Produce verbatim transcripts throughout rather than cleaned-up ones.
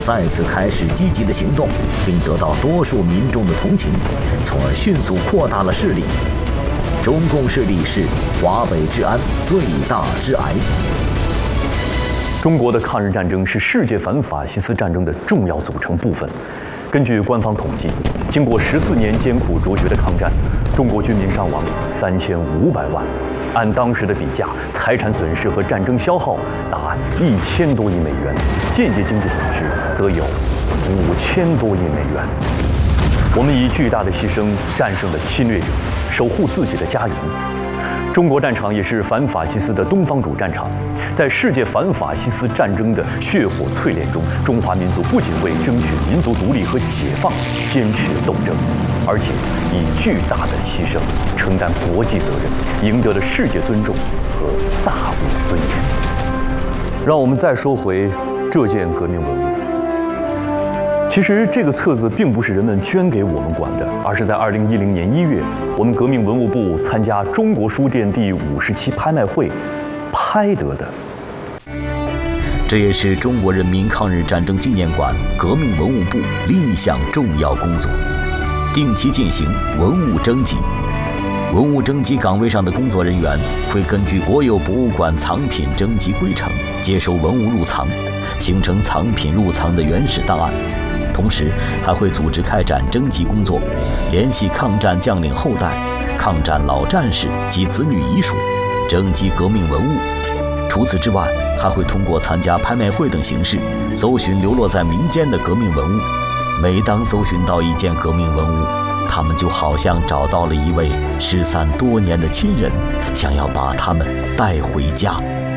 再次开始积极的行动，并得到多数民众的同情，从而迅速扩大了势力。中共势力是华北治安最大之癌。 中国的抗日战争是世界反法西斯战争的重要组成部分。根据官方统计，经过十四年艰苦卓绝的抗战，中国军民伤亡三千五百万。按当时的比价，财产损失和战争消耗达一千多亿美元，间接经济损失则有五千多亿美元。我们以巨大的牺牲战胜了侵略者，守护自己的家园。中国战场也是反法西斯的东方主战场，在世界反法西斯战争的血火淬炼中，中华民族不仅为争取民族独立和解放坚持斗争，而且以巨大的牺牲承担国际责任，赢得了世界尊重和大物尊严。让我们再说回这件革命文物。其实这个册子并不是人们捐给我们管的，而是在二零一零年一月，我们革命文物部参加中国书店第五十期拍卖会拍得的。 这也是中国人民抗日战争纪念馆革命文物部另一项重要工作，定期进行文物征集。文物征集岗位上的工作人员会根据国有博物馆藏品征集规程，接收文物入藏，形成藏品入藏的原始档案。同时还会组织开展征集工作，联系抗战将领后代、抗战老战士及子女遗属，征集革命文物。除此之外，还会通过参加拍卖会等形式，搜寻流落在民间的革命文物。每当搜寻到一件革命文物，他们就好像找到了一位失散多年的亲人，想要把他们带回家。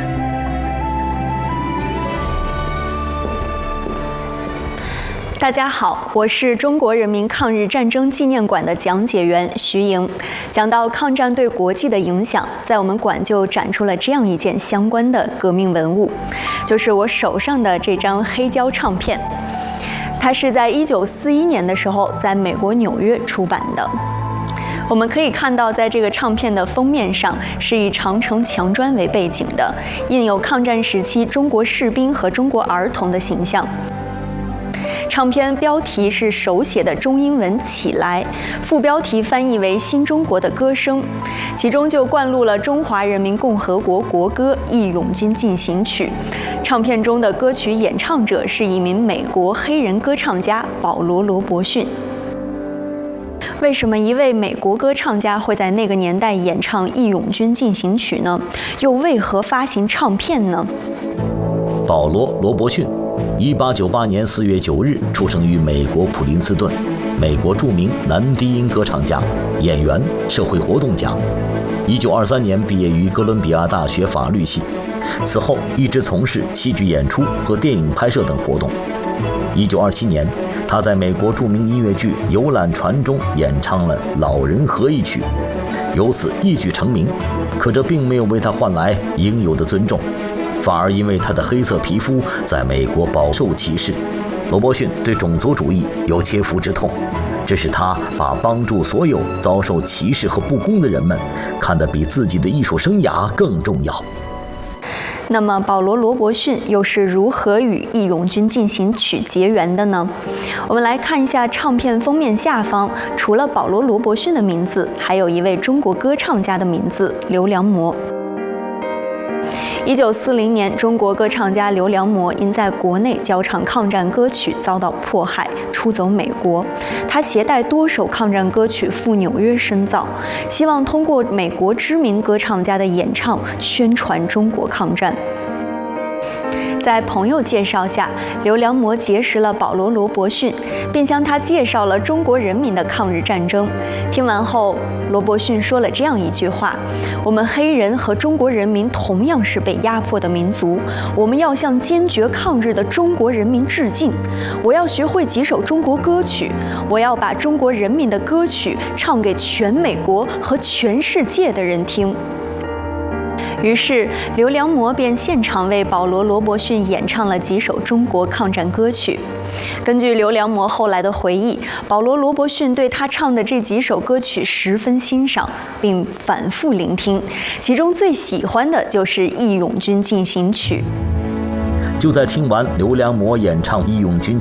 大家好，我是中国人民抗日战争纪念馆的讲解员徐莹。讲到抗战对国际的影响，在我们馆就展出了这样一件相关的革命文物，就是我手上的这张黑胶唱片。它是在一九四一年的时候在美国纽约出版的。我们可以看到，在这个唱片的封面上是以长城墙砖为背景的，印有抗战时期中国士兵和中国儿童的形象。唱片标题是手写的中英文“起来”，副标题翻译为“新中国的歌声”，其中就灌录了中华人民共和国国歌《义勇军进行曲》。唱片中的歌曲演唱者是一名美国黑人歌唱家保罗·罗伯逊。为什么一位美国歌唱家会在那个年代演唱《义勇军进行曲》呢？又为何发行唱片呢？ 保罗·罗伯逊一八九八年四月九日出生于美国普林斯顿，美国著名男低音歌唱家、演员、社会活动家。一九二三年毕业于哥伦比亚大学法律系，此后一直从事戏剧演出和电影拍摄等活动。一九二七年，他在美国著名音乐剧《游览船》中演唱了《老人合一曲》，由此一举成名。可这并没有为他换来应有的尊重，反而因为他的黑色皮肤在美国饱受歧视。罗伯逊对种族主义有切肤之痛，这使他把帮助所有遭受歧视和不公的人们看得比自己的艺术生涯更重要。 那么保罗·罗伯逊又是如何与《义勇军进行曲》结缘的呢？我们来看一下唱片封面下方，除了保罗·罗伯逊的名字，还有一位中国歌唱家的名字刘良模。一九四零年，中国歌唱家刘良模因在国内教唱抗战歌曲遭到迫害，出走美国。他携带多首抗战歌曲赴纽约深造，希望通过美国知名歌唱家的演唱宣传中国抗战。在朋友介绍下，刘良模结识了保罗·罗伯逊，并向他介绍了中国人民的抗日战争。听完后，罗伯逊说了这样一句话：我们黑人和中国人民同样是被压迫的民族，我们要向坚决抗日的中国人民致敬。我要学会几首中国歌曲，我要把中国人民的歌曲唱给全美国和全世界的人听。于是，刘良模便现场为保罗·罗伯逊演唱了几首中国抗战歌曲。根据刘良模后来的回忆，保罗·罗伯逊对他唱的这几首歌曲十分欣赏，并反复聆听，其中最喜欢的就是《义勇军进行曲》。 就在听完刘良模演唱《义勇军